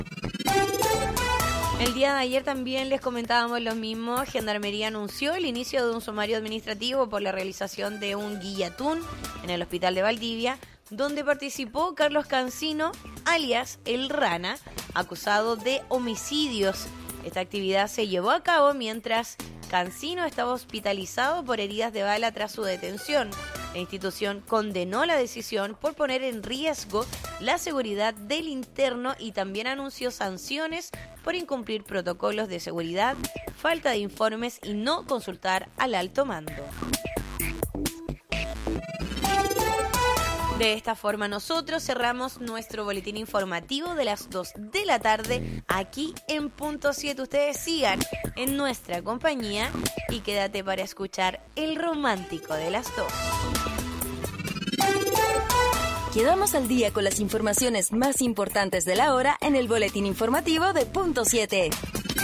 El día de ayer también les comentábamos lo mismo. Gendarmería anunció el inicio de un sumario administrativo por la realización de un guillatún en el hospital de Valdivia, donde participó Carlos Cancino, alias El Rana, acusado de homicidios. Esta actividad se llevó a cabo mientras Cancino estaba hospitalizado por heridas de bala tras su detención. La institución condenó la decisión por poner en riesgo la seguridad del interno y también anunció sanciones por incumplir protocolos de seguridad, falta de informes y no consultar al alto mando. De esta forma nosotros cerramos nuestro boletín informativo de las 2 de la tarde aquí en Punto 7. Ustedes sigan en nuestra compañía y quédate para escuchar el romántico de las 2. Quedamos al día con las informaciones más importantes de la hora en el boletín informativo de Punto 7.